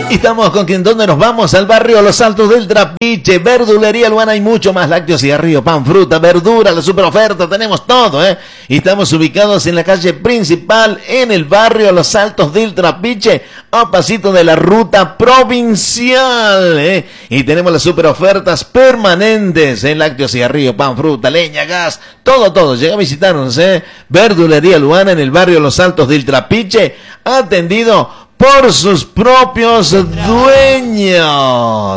Y estamos con quien, ¿dónde nos vamos? Al barrio Los Altos del Trapiche, Verdulería Luana y mucho más, lácteos, cigarrillo, pan, fruta, verdura, la super oferta, tenemos todo, Y estamos ubicados en la calle principal, en el barrio Los Altos del Trapiche, a pasito de la ruta provincial, Y tenemos las super ofertas permanentes en lácteos, cigarrillo, pan, fruta, leña, gas, todo. Llega a visitarnos, Verdulería Luana en el barrio Los Altos del Trapiche, atendido por sus propios dueños.